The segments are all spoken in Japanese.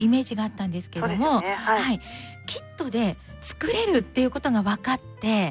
イメージがあったんですけども、 ね、 はい、キットで作れるっていうことが分かって、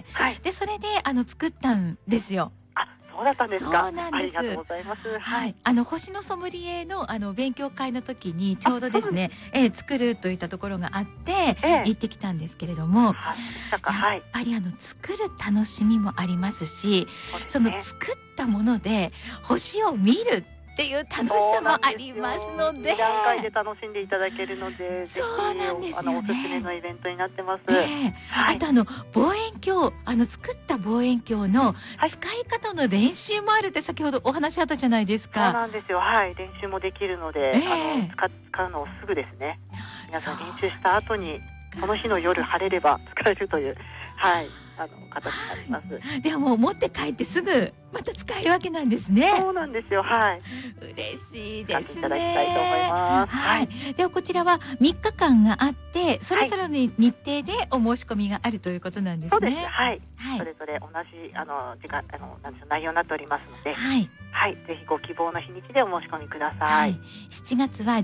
はい、 でそれで作ったんですよ。 そうだったんですか。 そうなんです。 ありがとうございます。 はい、星のソムリエの勉強会の時にちょうどですね、作るといったところがあって、行ってきたんですけれども、やっぱり作る楽しみもありますし、その作ったもので星を見るっていう楽しさもありますので、 2段階で楽しんでいただけるので、 そうなんですよね、 おすすめのイベントになってます。 あと望遠鏡、作った望遠鏡の使い方の練習もあるって先ほどお話あったじゃないですか。 そうなんですよ、はい、練習もできるので、使うのをすぐですね、皆さん練習した後にその日の夜晴れれば使えるという、はい、形になります。 でも持って帰ってすぐまた使えるわけなんですね。 そうなんですよ、はい、 嬉しいですね。 使っていただきたいと思います。 はい、ではこちらは3日間があってそれぞれの日程でお申し込みがあるということなんですね。 そうです、はい、それぞれ同じ時間なんでしょう、内容になっておりますので、はい、ぜひご希望の日にちでお申し込みください。 7月は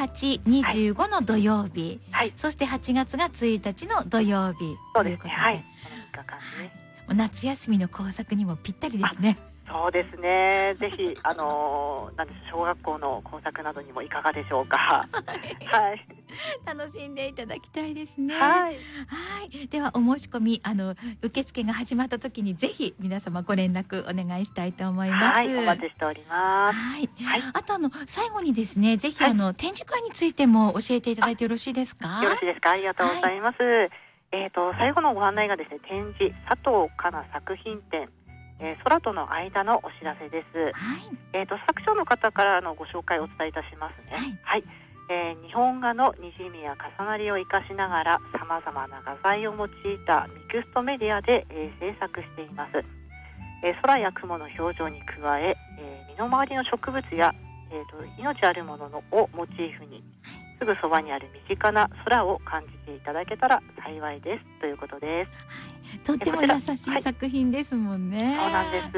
18、25の土曜日、そして8月が1日の土曜日ということで、この3日間ね、夏休みの工作にもぴったりですね。 そうですね、ぜひなんでしょう、小学校の工作などにもいかがでしょうか。はい、 楽しんでいただきたいですね。 はい、 ではお申し込み受付が始まった時にぜひ皆様ご連絡お願いしたいと思います。 お待ちしております。 あと最後にですね、ぜひ展示会についても教えていただいてよろしいですか。 よろしいですか。ありがとうございます。最後のご案内がですね、展示佐藤香奈作品展、空との間のお知らせです。作者の方からのご紹介をお伝えいたしますね。日本画のにじみや重なりを生かしながらさまざまな画材を用いたミクストメディアで、制作しています。空や雲の表情に加え、身の回りの植物や、命あるものをモチーフにすぐそばにある身近な空を感じていただけたら幸いですということです。 とっても優しい作品ですもんね。 そうなんです。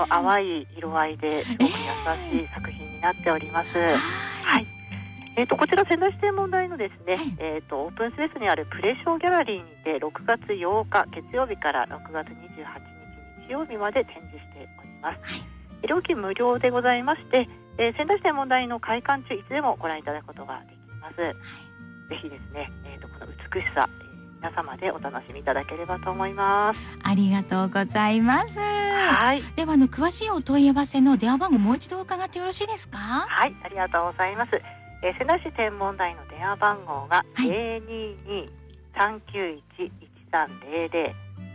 淡い色合いですごく優しい作品になっております。こちら仙台市天文台のですね、オープンスペースにあるプレショーギャラリーにて6月8日月曜日から6月28日日曜日まで展示しております。料金無料でございまして、仙台市天文台の開館中いつでもご覧いただくことができます。ぜひですね、この美しさ、皆様でお楽しみいただければと思います。 ありがとうございます。では詳しいお問い合わせの電話番号もう一度伺ってよろしいですか。 ありがとうございます。仙台市天文台の電話番号が 022-391-1300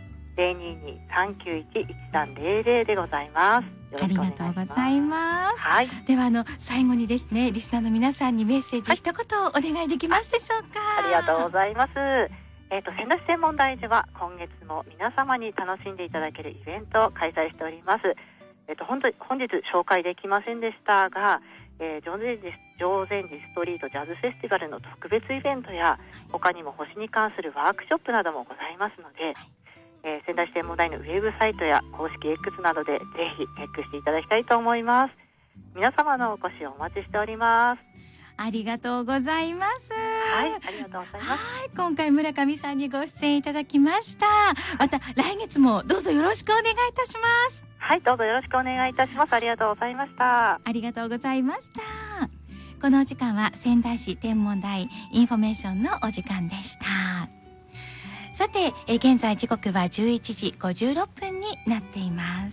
022-391-1300でございます。 ありがとうございます。では最後にですね、リスナーの皆さんにメッセージ一言お願いできますでしょうか。 ありがとうございます。仙台市天文台では今月も皆様に楽しんでいただけるイベントを開催しております。本日紹介できませんでしたが、常禅寺ストリートジャズフェスティバルの特別イベントや他にも星に関するワークショップなどもございますので、仙台市天文台のウェブサイトや公式 X などでぜひチェックしていただきたいと思います。皆様のお越しをお待ちしております。 ありがとうございます。 ありがとうございます。 今回村上さんにご出演いただきました。また来月もどうぞよろしくお願いいたします。 どうぞよろしくお願いいたします。ありがとうございました。 ありがとうございました。このお時間は仙台市天文台インフォメーションのお時間でした。さて、現在時刻は11時56分になっています。